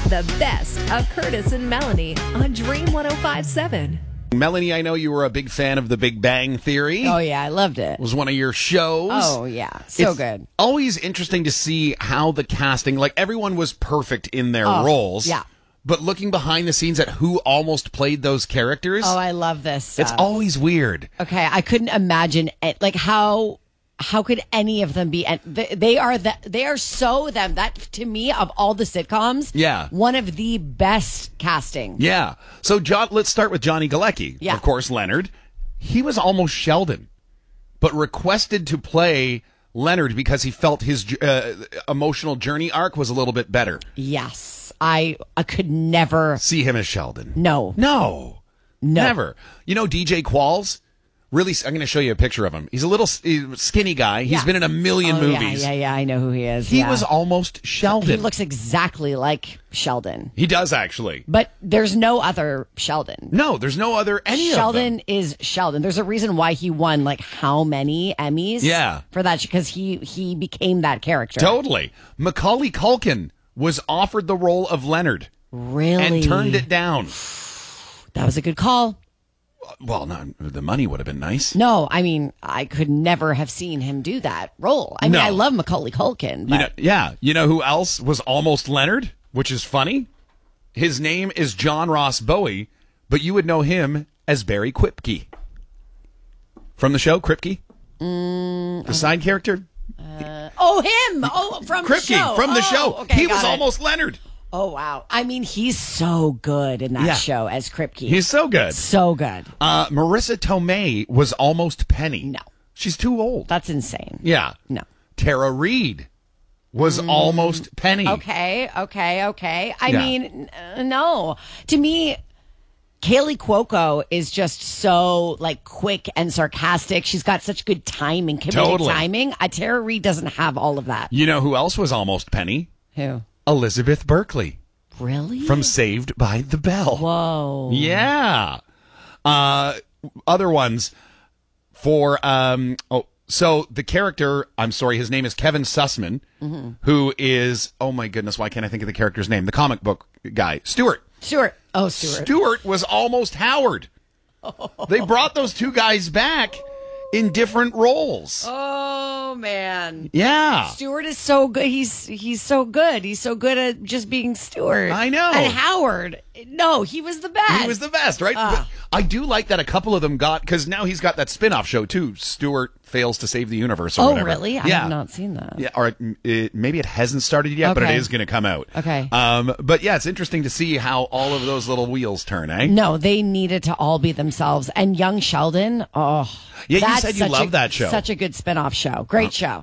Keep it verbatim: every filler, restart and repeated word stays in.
the best of Curtis and Melanie on Dream one oh five point seven. Melanie, I know you were a big fan of The Big Bang Theory. Oh, yeah, I loved it. It was one of your shows. Oh, yeah, so it's good. Always interesting to see how the casting, like everyone was perfect in their Oh, roles. yeah. But looking behind the scenes at who almost played those characters, Oh, I love this stuff. it's always weird. Okay, I couldn't imagine it, like how how could any of them be? And they, they are the, they are so them. That to me, of all the sitcoms, Yeah. one of the best casting. Yeah. So John, let's start with Johnny Galecki. Yeah. Of course, Leonard. He was almost Sheldon, but requested to play Leonard because he felt his uh, emotional journey arc was a little bit better. Yes, I I could never See him as Sheldon. no No. no Never. You know D J Qualls? Really, I'm going to show you a picture of him. He's a little he's skinny guy. He's Yeah. been in a million Oh, movies. Yeah, yeah, yeah, I know who he is. He yeah. was almost Sheldon. He looks exactly like Sheldon, He does, actually. but there's no other Sheldon. No, there's no other any Sheldon of them. is Sheldon. There's a reason why he won like how many Emmys? Yeah. for that because he he became that character. Totally. Macaulay Culkin was offered the role of Leonard Really, and turned it down. That was a good call. Well, no, the money would have been nice. No, I mean I could never have seen him do that role. I mean, No. I love Macaulay Culkin, but You know, yeah. You know who else was almost Leonard, which is funny? His name is John Ross Bowie, but you would know him as Barry Kripke. From the show, Kripke? Mm, the side character? oh him, oh from the Kripke, show, from the Oh, show. Okay, he got was it. almost Leonard. Oh wow! I mean, he's so good in that Yeah. show as Kripke. He's so good. so good. Uh, Marissa Tomei was almost Penny. No. She's too old. That's insane. Yeah. No. Tara Reid was almost Penny. Okay, okay, okay. I Yeah. mean, n- no. To me, Kaylee Cuoco is just so like quick and sarcastic. She's got such good timing, comedic Totally. timing. Uh, Tara Reid doesn't have all of that. You know who else was almost Penny? Who? Elizabeth Berkley Really? from Saved by the Bell. Whoa. Yeah. Uh, other ones for, um, oh, so the character, I'm sorry, his name is Kevin Sussman, who is, oh my goodness, why can't I think of the character's name? The comic book guy, Stewart. Stewart. Oh, Stewart. Stewart was almost Howard. They brought those two guys back in different roles. Oh man. Yeah. Stewart is so good. He's he's so good. He's so good at just being Stewart. I know. And Howard, no, he was the best. He was the best, right? But I do like that a couple of them got, because now he's got that spin-off show too, Stewart Fails to Save the Universe or Oh, whatever. really? I yeah. have not seen that. Yeah, or it, maybe it hasn't started yet, but it Okay. is going to come out. Okay. Um, but yeah, it's interesting to see how all of those little wheels turn, eh? No, they needed to all be themselves. And Young Sheldon, oh. Yeah, you that's said you such love a- that show. Such a good spin-off show. Great show.